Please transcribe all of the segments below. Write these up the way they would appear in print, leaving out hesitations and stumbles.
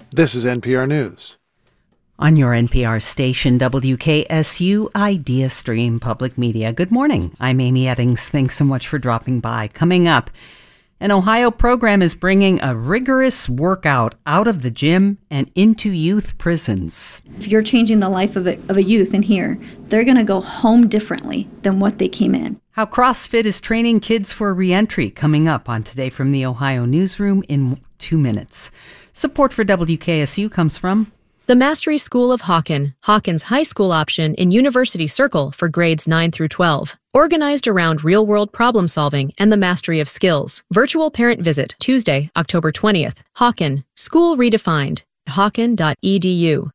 This is NPR News. On your NPR station, WKSU Idea Stream Public Media. Good morning. I'm Amy Eddings. Thanks so much for dropping by. Coming up, an Ohio program is bringing a rigorous workout out of the gym and into youth prisons. If you're changing the life of a youth in here, they're going to go home differently than what they came in. How CrossFit is training kids for reentry, coming up on Today from the Ohio Newsroom in 2 minutes. Support for WKSU comes from the Mastery School of Hawken, Hawken's high school option in University Circle for grades 9 through 12. Organized around real-world problem solving and the mastery of skills. Virtual parent visit Tuesday, October 20th. Hawken, School Redefined. Hawken.edu.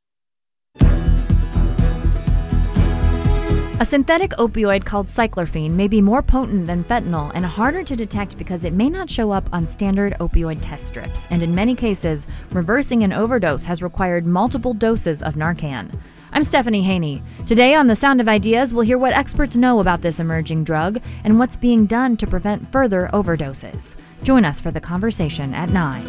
A synthetic opioid called cyclorphene may be more potent than fentanyl and harder to detect because it may not show up on standard opioid test strips. And in many cases, reversing an overdose has required multiple doses of Narcan. I'm Stephanie Haney. Today on The Sound of Ideas, we'll hear what experts know about this emerging drug and what's being done to prevent further overdoses. Join us for the conversation at 9.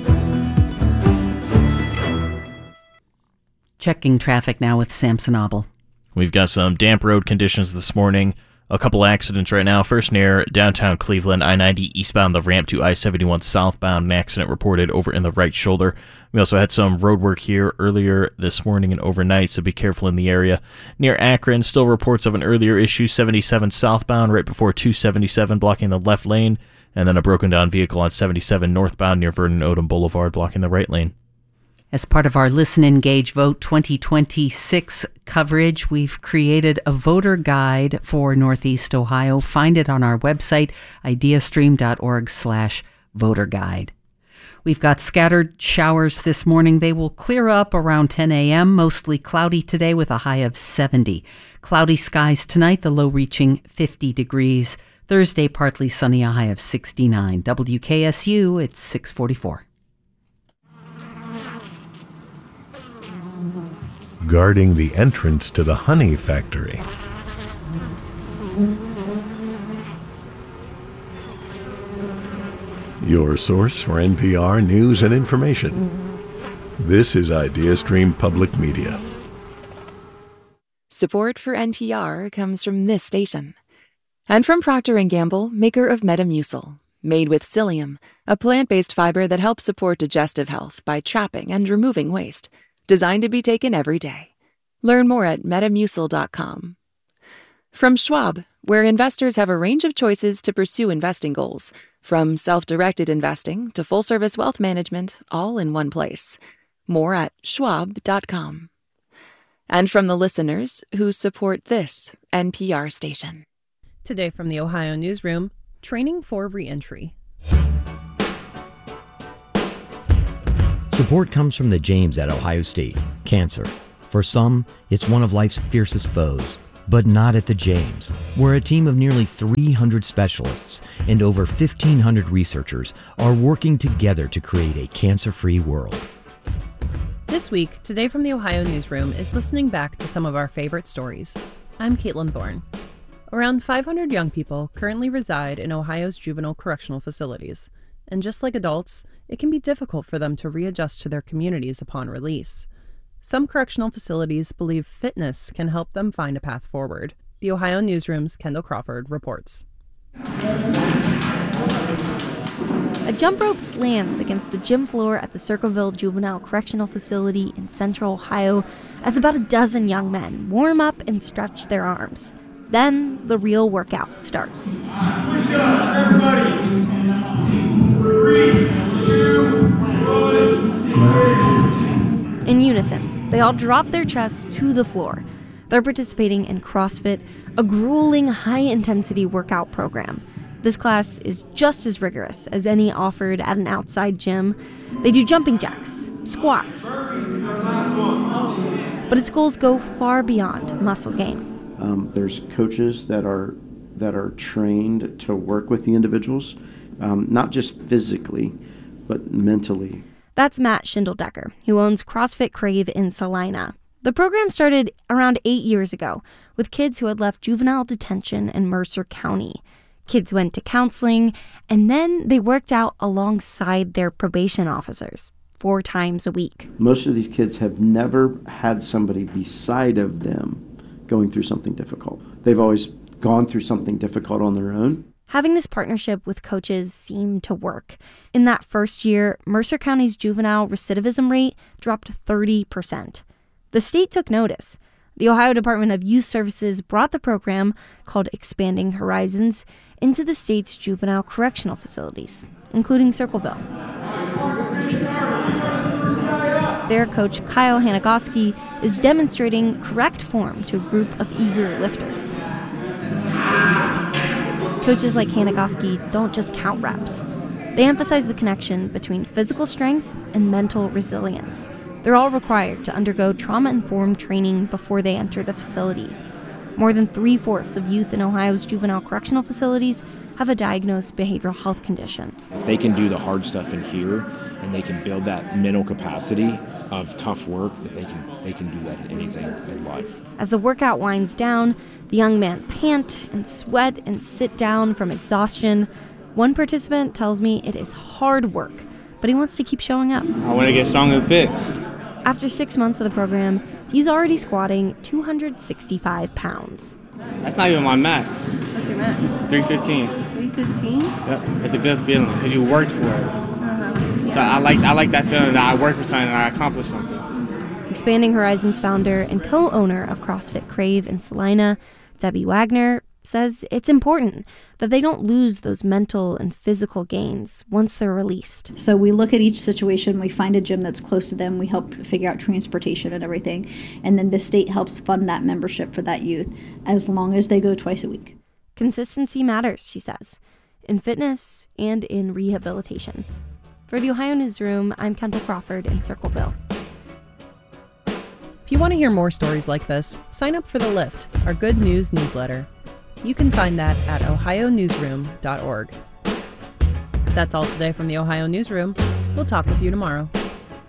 Checking traffic now with Samson Abel. We've got some damp road conditions this morning. A couple accidents right now. First near downtown Cleveland, I-90 eastbound the ramp to I-71 southbound. An accident reported over in the right shoulder. We also had some road work here earlier this morning and overnight, so be careful in the area. Near Akron, still reports of an earlier issue, 77 southbound right before 277 blocking the left lane, and then a broken down vehicle on 77 northbound near Vernon Odom Boulevard blocking the right lane. As part of our Listen, Engage, Vote 2026 coverage, we've created a voter guide for Northeast Ohio. Find it on our website, ideastream.org/voter guide. We've got scattered showers this morning. They will clear up around 10 a.m., mostly cloudy today with a high of 70. Cloudy skies tonight, the low reaching 50 degrees. Thursday, partly sunny, a high of 69. WKSU, it's 644. Guarding the entrance to the honey factory. Your source for NPR news and information. This is IdeaStream Public Media. Support for NPR comes from this station. And from Procter & Gamble, maker of Metamucil, made with psyllium, a plant-based fiber that helps support digestive health by trapping and removing waste. Designed to be taken every day. Learn more at metamucil.com. From Schwab, where investors have a range of choices to pursue investing goals, from self-directed investing to full-service wealth management, all in one place. More at schwab.com. And from the listeners who support this NPR station. Today from the Ohio Newsroom, training for reentry. Support comes from the James at Ohio State. Cancer. For some, it's one of life's fiercest foes. But not at the James, where a team of nearly 300 specialists and over 1,500 researchers are working together to create a cancer-free world. This week, Today from the Ohio Newsroom is listening back to some of our favorite stories. I'm Caitlin Thorne. Around 500 young people currently reside in Ohio's juvenile correctional facilities. And just like adults, it can be difficult for them to readjust to their communities upon release. Some correctional facilities believe fitness can help them find a path forward. The Ohio Newsroom's Kendall Crawford reports. A jump rope slams against the gym floor at the Circleville Juvenile Correctional Facility in Central Ohio as about a dozen young men warm up and stretch their arms. Then the real workout starts. Push up, everybody. 3, 2, 1. In unison, they all drop their chests to the floor. They're participating in CrossFit, a grueling, high-intensity workout program. This class is just as rigorous as any offered at an outside gym. They do jumping jacks, squats, but its goals go far beyond muscle gain. There's coaches that are trained to work with the individuals, not just physically, but mentally. That's Matt Schindeldecker, who owns CrossFit Crave in Salina. The program started around 8 years ago with kids who had left juvenile detention in Mercer County. Kids went to counseling, and then they worked out alongside their probation officers. 4 times a week. Most of these kids have never had somebody beside of them going through something difficult. They've always gone through something difficult on their own. Having this partnership with coaches seemed to work. In that first year, Mercer County's juvenile recidivism rate dropped 30%. The state took notice. The Ohio Department of Youth Services brought the program, called Expanding Horizons, into the state's juvenile correctional facilities, including Circleville. Their coach, Kyle Hanagoski, is demonstrating correct form to a group of eager lifters. Coaches like Hanagoski don't just count reps. They emphasize the connection between physical strength and mental resilience. They're all required to undergo trauma-informed training before they enter the facility. More than 3/4 of youth in Ohio's juvenile correctional facilities have a diagnosed behavioral health condition. If they can do the hard stuff in here and they can build that mental capacity of tough work, that they can do that in anything in life. As the workout winds down, the young men pant and sweat and sit down from exhaustion. One participant tells me it is hard work, but he wants to keep showing up. I want to get strong and fit. After 6 months of the program, he's already squatting 265 pounds. That's not even my max. What's your max? 315. 315? Yep. It's a good feeling because you worked for it. Yeah. So I like that feeling that I worked for something and I accomplished something. Expanding Horizons founder and co-owner of CrossFit Crave in Salina, Debbie Wagner, says it's important that they don't lose those mental and physical gains once they're released. So we look at each situation, we find a gym that's close to them, we help figure out transportation and everything, and then the state helps fund that membership for that youth as long as they go twice a week. Consistency matters, she says, in fitness and in rehabilitation. For the Ohio Newsroom, I'm Kendall Crawford in Circleville. If you want to hear more stories like this, sign up for The Lift, our good news newsletter. You can find that at ohionewsroom.org. That's all today from the Ohio Newsroom. We'll talk with you tomorrow.